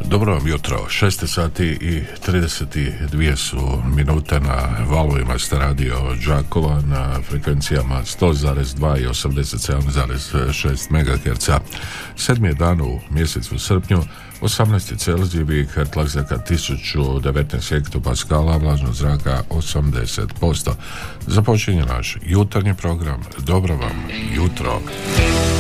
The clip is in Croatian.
Dobro vam jutro, 6 sati i 32 su minute na valovima ste radio Đakova na frekvencijama 100,2 i 87,6 MHz. 7. je dan u mjesecu srpnju, 18 Celzijevih, tlak 1019 hektopaskala, vlažnost zraka 80%. Započinje naš jutarnji program. Dobro vam jutro.